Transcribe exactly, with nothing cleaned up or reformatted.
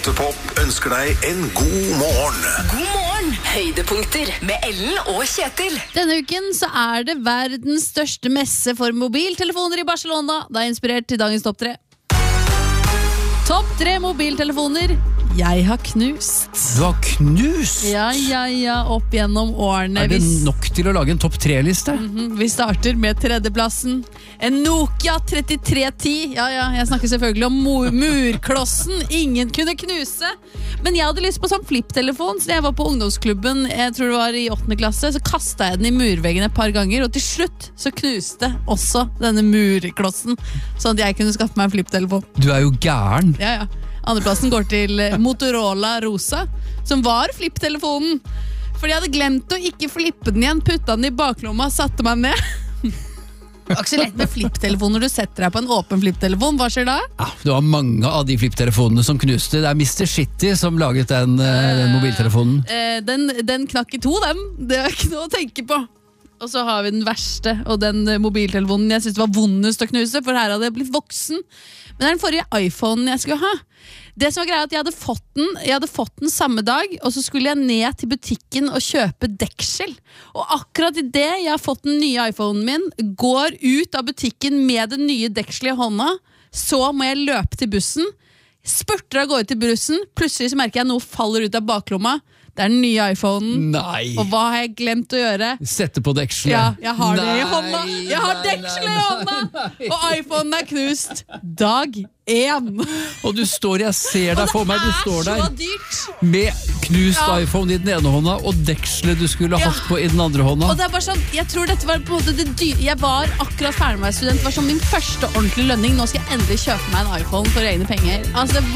Ekte Pop ønsker deg en god morgen. God morgen, høydepunkter med Ellen og Kjetil. Denne uken så er det verdens største messe for mobiltelefoner i Barcelona. Det er inspirert til dagens topp tre. Topp tre mobiltelefoner jeg har knust. Du har knust? Ja, ja, ja, opp gjennom årene. Er det Hvis- nok til å lage en topp tre-liste? Mhm, Vi starter med tredjeplassen. En Nokia trettitre ti. Ja, ja, jeg snakker selvfølgelig om mur murklossen ingen kunne knuse. Men jeg hadde lyst på sånn flipptelefon, så jeg var på ungdomsklubben, jeg tror det var i åttende klasse, så kastet jeg den i murveggen et par ganger, og til slutt så knuste også denne murklossen, sånn at jeg kunne skaffe meg en flipptelefon. Du er jo gæren. Ja, ja. Andreplassen går til Motorola Rosa, som var flipptelefonen. Fordi jeg hadde glemt å ikke flippe den igjen, putta den i baklomma, satte meg ned. Det var ikke så lett med flipptelefoner. Du setter deg på en åpen flipptelefon. Hva skjer da? Ja, det var mange av de flipptelefonene som knuste. Det er mister Shitty som laget den, eh, den mobiltelefonen. Eh, den, den knakk i to, den. Det er ikke noe å tenke på. Og så har vi den verste, og den eh, mobiltelefonen jeg synes det var vondest å knuse, for her hadde jeg blitt voksen. Men det er den forrige iPhonen jeg skulle ha. Det som var greia er at jeg hadde fått den Jeg hadde fått den samme dag, og så skulle jeg ned til butikken og kjøpe deksel. Og akkurat i det jeg har fått den nye iPhonen min, går ut av butikken med den nye dekselet i hånda, så må jeg løpe til bussen, spurter av gårde til bussen, plutselig så merker jeg noe faller ut av baklomma. Det er den nye iPhonen. Nei. Og hva har jeg glemt å gjøre? Sette på dekselet. Ja, jeg har det i Nei, hånda. Jeg har nei, dekselet i nei, hånda. nei. Og iPhonen er knust. Dag én. Og du står, jeg ser deg for meg, du står Det er så der dyrt. med knust Ja. iPhone i den ene hånda og dekselet du skulle Ja. hatt på i den andre hånda. Og det er bare sånn, jeg tror dette var på en måte det dyre. Jeg var akkurat ferdig med å være student. Det var sånn min første ordentlige lønning. Nå skal jeg endelig kjøpe meg en iPhone for egne penger. Altså, det